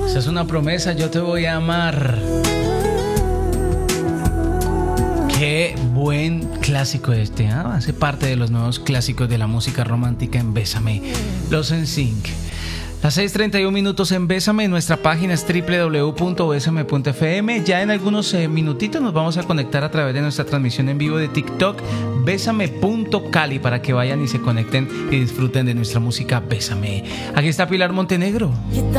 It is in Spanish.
Esa es una promesa, yo te voy a amar. Qué buen clásico este, ¿eh? Hace parte de los nuevos clásicos de la música romántica en Bésame, los NSYNC. Las 6:31 minutos en Bésame. Nuestra página es www.besame.fm. Ya en algunos minutitos nos vamos a conectar a través de nuestra transmisión en vivo de TikTok, Bésame.cali, para que vayan y se conecten y disfruten de nuestra música Bésame. Aquí está Pilar Montenegro.